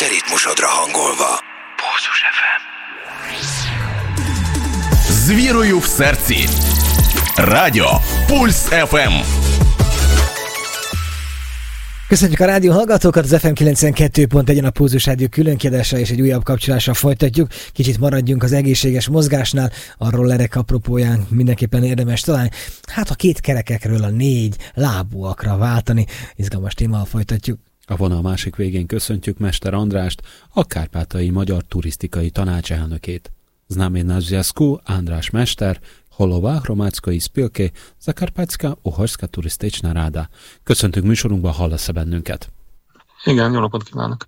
te ritmusodra hangolva. Pulzus FM. Звірую в серці. Радіо Пульс ФМ. Köszönjük a rádió hallgatókat, az FM 92.1-en a Pulzus Rádió különkiadással és egy újabb kapcsolással folytatjuk. Kicsit maradjunk az egészséges mozgásnál, a rollerek apropóján mindenképpen érdemes talán, hát a két kerekekről a 4 lábúakra váltani. Izgalmas témával folytatjuk. A vonal másik végén köszöntjük Mester Andrást, a Kárpátaljai Magyar Turisztikai Tanács elnökét. Znamená związku András Mester, Holova Hromadzkai Spilke, Zakarpatska Uhorska Turistyczna Rada. Köszöntünk műsorunkban, hallasz-e bennünket? Igen, jó napot kívánok!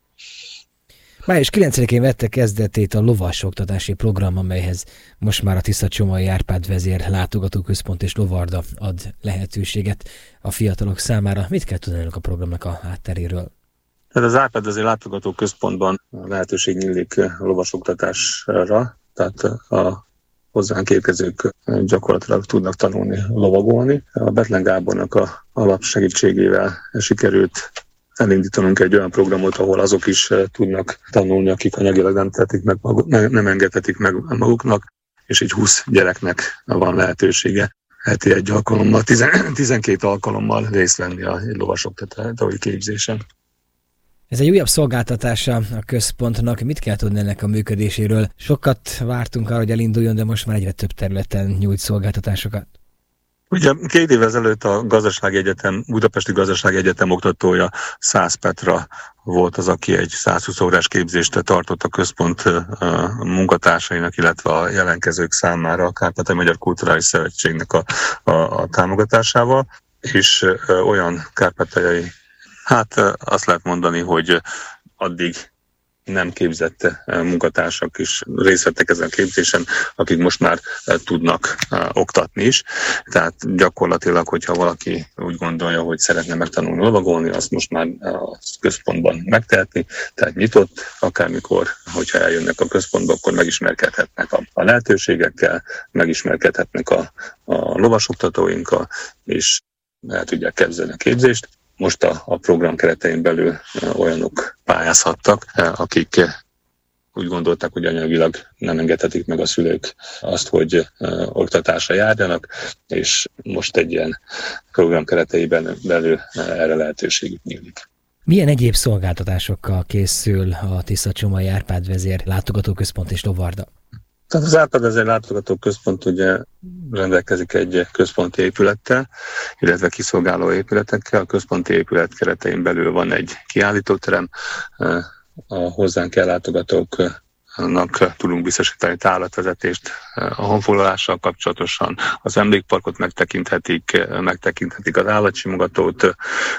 Május 9-én vette kezdetét a lovasoktatási program, amelyhez most már a Tiszacsomai Árpád vezér látogatóközpont és lovarda ad lehetőséget a fiatalok számára. Mit kell tudnunk a programnak a hátteréről? Tehát az Árpád vezér látogatóközpontban lehetőség nyílik a lovasoktatásra, tehát a hozzánk érkezők gyakorlatilag tudnak tanulni lovagolni. A Betlen Gábornak a alap segítségével sikerült elindítanunk egy olyan programot, ahol azok is tudnak tanulni, akik anyagilag nem engedhetik meg maguknak, és így 20 gyereknek van lehetősége heti egy alkalommal, 12 alkalommal részt venni a lovasoktatói képzésen. Ez egy újabb szolgáltatása a központnak. Mit kell tudni ennek a működéséről? Sokat vártunk arra, hogy elinduljon, de most már egyre több területen nyújt szolgáltatásokat. Ugye 2 évvel ezelőtt a Budapesti Gazdasági Egyetem oktatója, Szász Petra volt az, aki egy 120 órás képzést tartott a központ munkatársainak, illetve a jelentkezők számára a Kárpátaljai Magyar Kulturális Szövetségnek a támogatásával, és olyan kárpátaljai, hát azt lehet mondani, hogy addig nem képzett munkatársak is részt vettek ezen a képzésen, akik most már tudnak oktatni is. Tehát gyakorlatilag, hogyha valaki úgy gondolja, hogy szeretne megtanulni lovagolni, azt most már a központban megtehetni, tehát nyitott, akármikor, hogyha eljönnek a központba, akkor megismerkedhetnek a lehetőségekkel, megismerkedhetnek a lovasoktatóinkkal, és el tudják kezdeni a képzést. Most a program keretein belül olyanok pályázhattak, akik úgy gondolták, hogy anyagilag nem engedhetik meg a szülők azt, hogy oktatásra járjanak, és most egy ilyen program kereteiben belül erre lehetőségük nyílik. Milyen egyéb szolgáltatásokkal készül a Tiszacsomai Árpád vezér látogatóközpont és lovarda? Tehát az Árpád vezér látogatóközpont ugye rendelkezik egy központi épülettel, illetve kiszolgáló épületekkel. A központi épület keretein belül van egy kiállítóterem, a hozzánk ellátogatóknak tudunk biztosítani tárlatvezetést a honfoglalással kapcsolatosan, az emlékparkot megtekinthetik az állatsimogatót,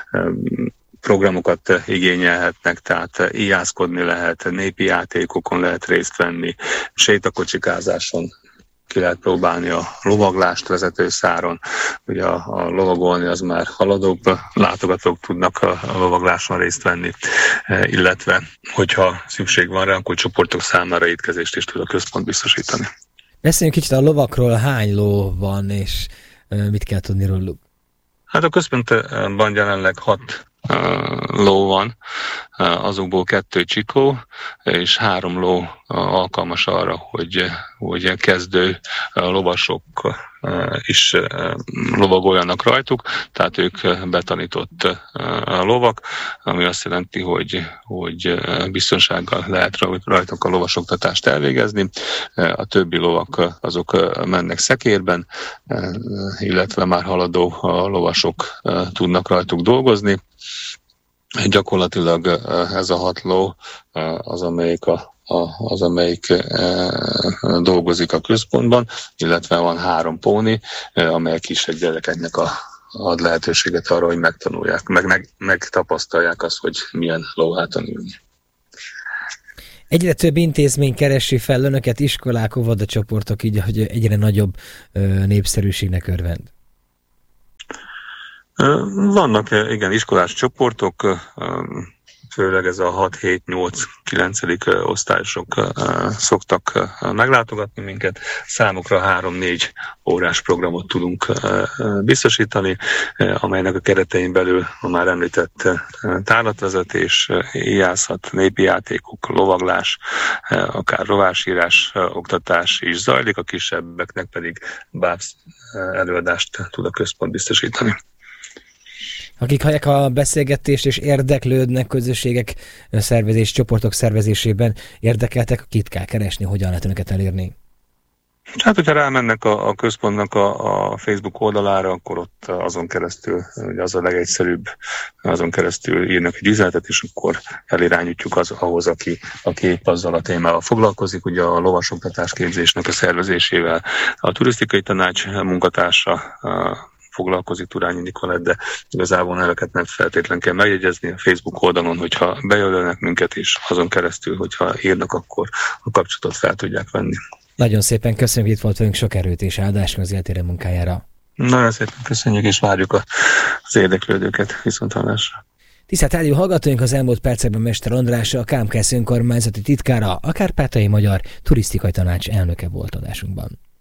programokat igényelhetnek, tehát íjászkodni lehet, népi játékokon lehet részt venni, sétakocsikázáson ki lehet próbálni a lovaglást vezetőszáron. Ugye a lovagolni az már haladóbb látogatók tudnak a lovagláson részt venni, illetve hogyha szükség van rá, akkor csoportok számára étkezést is tud a központ biztosítani. Beszéljünk kicsit a lovakról, hány ló van, és mit kell tudni róluk? Hát a központban jelenleg 6 ló van, azokból 2 csikó, és 3 ló alkalmas arra, hogy kezdő lovasok is lovagoljanak rajtuk, tehát ők betanított lovak, ami azt jelenti, hogy biztonsággal lehet rajtuk a lovasoktatást elvégezni. A többi lovak azok mennek szekérben, illetve már haladó lovasok tudnak rajtuk dolgozni. Gyakorlatilag ez a 6 ló az, amelyik dolgozik a központban, illetve van 3 póni, amelyek kisebb gyerekeknek ad lehetőséget arra, hogy megtanulják, megtapasztalják azt, hogy milyen lóháton ülni. Egyre több intézmény keresi fel önöket, iskolák, óvodacsoportok, így, hogy egyre nagyobb népszerűségnek örvend. Vannak igen iskolás csoportok, főleg ez a 6, 7, 8, 9. osztályosok szoktak meglátogatni minket. Számukra 3-4 órás programot tudunk biztosítani, amelynek a keretein belül a már említett tárlatvezetés, íjászat, népi játékok, lovaglás, akár rovásírás, oktatás is zajlik, a kisebbeknek pedig bábsz előadást tud a központ biztosítani. Akik hallják a beszélgetést és érdeklődnek közösségek szervezés, csoportok szervezésében, érdekeltek, kit kell keresni, hogyan lehet önöket elérni? Hát, hogyha rámennek a központnak a Facebook oldalára, akkor ott azon keresztül, ugye az a legegyszerűbb, azon keresztül írnak egy üzenetet, és akkor elirányítjuk ahhoz, aki épp azzal a témával foglalkozik, ugye a lovasoktatás képzésnek a szervezésével. A turisztikai tanács munkatársa foglalkozik, Turányi Nikolett, de igazából neveket nem feltétlen kell megjegyezni a Facebook oldalon, hogyha bejelölnek minket, és azon keresztül, hogyha írnak, akkor a kapcsolatot fel tudják venni. Nagyon szépen köszönjük, hogy itt volt velünk, sok erőt és áldást az életére munkájára. Nagyon szépen köszönjük, és várjuk az érdeklődőket viszonthallásra. Tisztelt rádió hallgatóink, az elmúlt percekben Mester András, a KMKS önkormányzati titkára, a Kárpátaljai Magyar Turisztikai Tanács elnöke volt adásunkban.